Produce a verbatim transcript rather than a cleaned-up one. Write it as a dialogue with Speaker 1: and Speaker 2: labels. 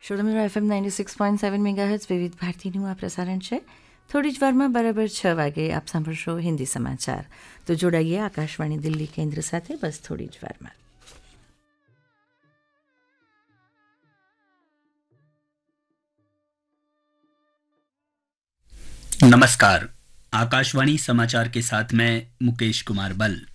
Speaker 1: શ્રોતા F M ninety six point seven megahertz વિવિધ ભારતીનું આ પ્રસારણ છે. થોડી જ વારમાં બરાબર છ વાગે આપ સાંભળશો હિન્દી સમાચાર. તો જોડાઈએ આકાશવાણી દિલ્હી કેન્દ્ર સાથે બસ થોડી જ વારમાં.
Speaker 2: नमस्कार. आकाशवाणी समाचार के साथ मैं मुकेश कुमार बल.